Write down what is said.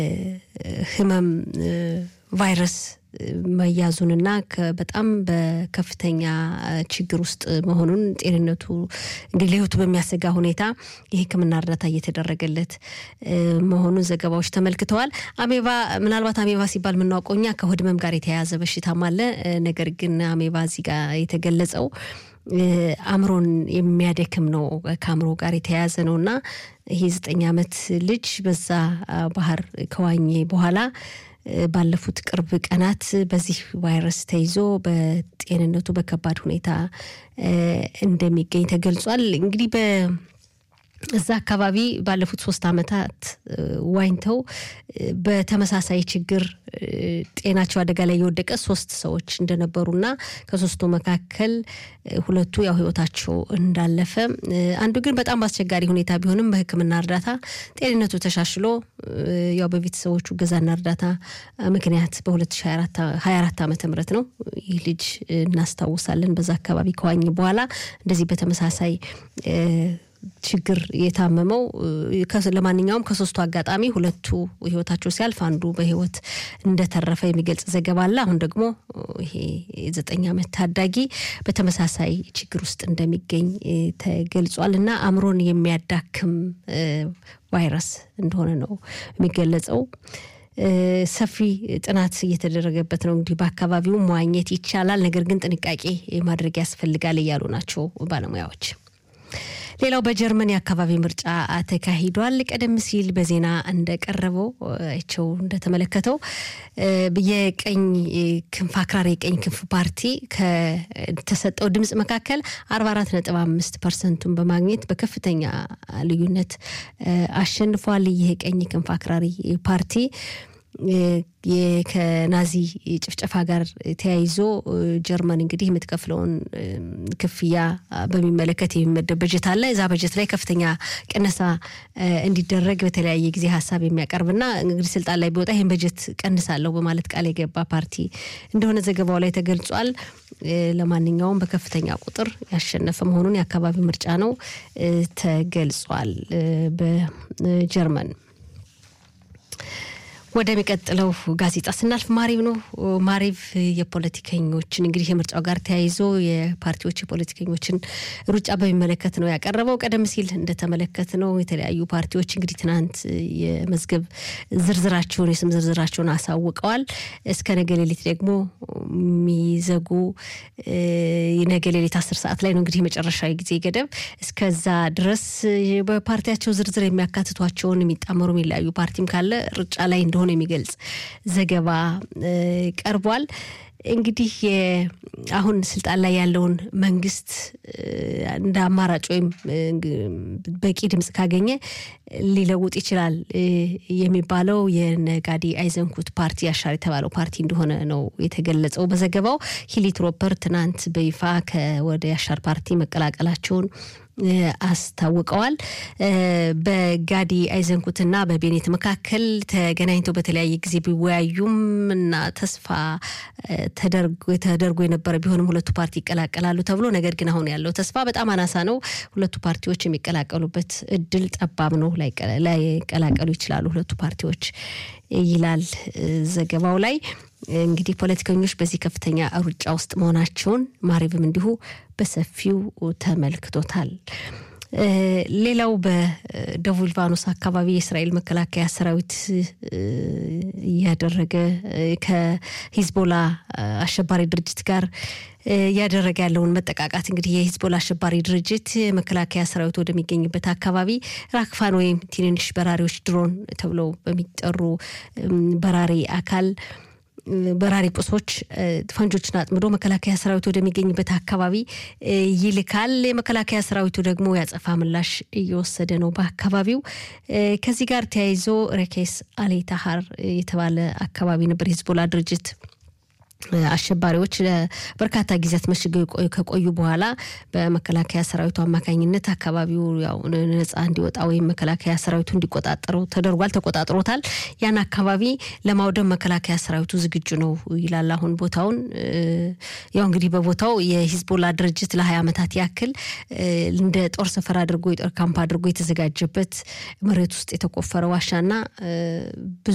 ህመም ቫይረስ መያዙንና በጣም በከፍተኛ ችግር ውስጥ መሆኑን ጤንነቱ እንግዲህ ለህይወቱ በሚያሰጋ ሁኔታ የህክምና እርዳታ እየተደረገለት መሆኑን ዘገባዎች ተመልክተዋል። አሜባ ምናልባት አሜባ ሲባል ምናውቀውኛ ከሆድ ህመም ጋር የተያያዘ በሽታም አለ። ነገር ግን አሜባ እዚህ ጋር የተገለጸው አምሮን የሚያደክም ነው ከአምሮ ጋር የተያያዘ ነውና ይሄ 9 አመት ልጅ በዛ ባህር ከዋኘ በኋላ ባለፉት ቅርብ ቀናት በዚህ ቫይረስ ተይዞ በጤንነቱ በከባድ ሁኔታ እንደሚገኝ ተገልጿል። እንግዲህ በዛ አካባቢ ባለፉት 3 አመታት ዋኝተው በተመሳሳይ ችግር ጤናቸው አደጋ ላይ የወደቀ 3 ሰዎች እንደነበሩና ከ3ቱ መካከል 2ቱ ያው ህይወታቸው እንዳለፈ አንዱ ግን በጣም አስቸጋሪ ሁኔታ ቢሆንም በህክምና እርዳታ ጤንነቱ ተሻሽሎ ያው በቤተሰቦቹ ገዛና እርዳታ ምክንያት በ2024 ዓመተ ምህረት ነው ይህ ልጅ እናስታውሳለን በዛ አካባቢ ከዋኘ በኋላ እንደዚህ በተመሳሳይ ችግር የታመመው ለማንኛውም ከ3ቱ አጋጣሚ 2ቱ ህይወታቸው ሲያልፍ አንዱ በህይወት እንደተረፈ የሚገልጽ ዘገባ አለ። አሁን ደግሞ ይሄ 9 አመት ታዳጊ በተመሳሳይ ችግር ውስጥ እንደሚገኝ ተገልጿልና አምሮን የሚያዳክም ቫይረስ እንደሆነ ነው የሚገለጸው። ሰፊ ጥናት እየተደረገበት ነው እንግዲህ በአካባቢው መዋኘት ይቻላል ነገር ግን ጥንቃቄ ማድረግ ያስፈልጋል እያሉ ናቸው ባለሙያዎች። ሌላው በጀርመን የአካባቢ ምርጫ ተካሂዷል። ቀደም ሲል በዜና እንደቀረበው እቸው እንደተመለከተው የቀኝ ክንፍ አክራሪ የቀኝ ክንፍ ፓርቲ ከተሰጠው ድምጽ መካከል 44.5% በማግኘት በከፍተኛ ልዩነት አሸንፏል። ይሄ ቀኝ ክንፍ አክራሪ ፓርቲ ከናዚ ጭፍጨፋ ጋር ተያይዞ ጀርመን እንግዲህ የምትከፍለውን ክፍያ በሚመለከት የሚመደብ በጀት አለ። እዛ በጀት ላይ ከፍተኛ ቅነሳ እንዲደረግ በተለያየ ጊዜ ሐሳብ የሚያቀርብና እንግዲህ ስልጣን ላይ ቢወጣ ይሄን በጀት ቀንሳለሁ በማለት ቃል የገባ ፓርቲ እንደሆነ ዘገባው ላይ ተገልጿል። ለማንኛውም በከፍተኛ ቁጥር ያሸነፈ መሆኑን የአካባቢ ምርጫ ነው ተገልጿል በጀርመን። ወደ ሚቀጥለው ጋዜጣ ስናልፍ ማሪቭ ነው። ማሪቭ የፖለቲከኞችን እንግዲህ የምርጫው ጋር ተያይዞ የፓርቲዎች የፖለቲከኞችን ሩጫ በሚመለከት ነው ያቀረበው። ቀደም ሲል እንደተመለከተነው የተለያዩ ፓርቲዎች እንግዲህ ትናንት የመዝገብ ዝርዝራቸውን የስም ዝርዝራቸውን አሳውቀዋል። እስከ ነገ ሌሊት ደግሞ የሚዘጉ ነገ ሌሊት 10 ሰዓት ላይ ነው እንግዲህ መጨረሻው ጊዜ ገደብ እስከዛ ድረስ በፓርቲያቸው ዝርዝር የሚያካትቷቸውን የሚጣመሩ የሚለያዩ ፓርቲም ካለ ሩጫ ላይ እንደሆነ የሚገልጽ ዘገባ ቀርቧል። እንግዲህ አሁን ስልጣን ላይ ያለውን መንግስት እንደ አማራጭ ወይም በቂ ድምጽ ካገኘ ሊለውጥ ይችላል የሚባለው የነጋዲ አይዘንኩት ፓርቲ ያሻር የተባለው ፓርቲ እንደሆነ ነው የተገለጸው በዘገባው። ሂሊ ትሮፐር ትናንት በይፋ ከወደ ያሻር ፓርቲ መቀላቀላቸውን አስታውቀዋል። በጋዲ አይዘንኩትና በቤኔት መካከል ተገናኝተው በተለያየ ጊዜ ቢወያዩም እና ተስፋ ተደርጎ የነበረ ቢሆንም ሁለቱ ፓርቲ ይቀላቀላሉ ተብሎ ነገር ግን አሁን ያለው ተስፋ በጣም አናሳ ነው። ሁለቱ ፓርቲዎች የሚቀላቀሉበት እድል ጠባብ ነው። ላይ ቀላቀሉ ይችላሉ ሁለቱ ፓርቲዎች ይላል ዘገባው ላይ። እንግዲህ ፖለቲከኞች በዚህ ከፍተኛ ሩጫ ውስጥ መሆናቸውን ማሪቭም እንዲሁ በሰፊው ተመልክቶታል። ሌላው በደቡብ ሊባኖስ አካባቢ የእስራኤል መከላከያ ሰራዊት ያደረገ ከሂዝቦላ አሸባሪ ድርጅት ጋር ያደረገ ያለውን መጠቃቃት እንግዲህ የሂዝቦላ አሸባሪ ድርጅት መከላከያ ሰራዊት ወደሚገኝበት አካባቢ ራክፋን ወይም ትንንሽ በራሪዎች ድሮን ተብለው በሚጠሩ በራሪ አካል በራሪ ቁሶች ፈንጆችን አጥምዶ መከላከያ ሰራዊት ወደሚገኝበት አካባቢ ይልካል። የመከላከያ ሰራዊቱ ደግሞ ያጸፋ ምላሽ እየወሰደ ነው በአካባቢው። ከዚህ ጋር ተያይዞ ረኬስ አሊ ታሃር የተባለ አካባቢ ነበር ሂዝቦላ ድርጅት አሸባሪዎች ለበርካታ ጊዜያት መሽገው ከቆዩ በኋላ በመከላከያ ሰራዊቱ አማካኝነት አካባቢው ያው ነፃ እንዲወጣ ወይም መከላከያ ሰራዊቱ እንዲቆጣጠረው ተቆጣጥሮታል። ያን አካባቢ ለማውደም መከላከያ ሰራዊቱ ዝግጁ ነው ይላል። አሁን ቦታውን ያው እንግዲህ በቦታው የሂዝቦላ ድርጅት ለ20 አመታት ያክል እንደ ጦር ሰፈር አድርጎ የጦር ካምፕ አድርጎ የተዘጋጀበት መሬት ውስጥ የተቆፈረ ዋሻና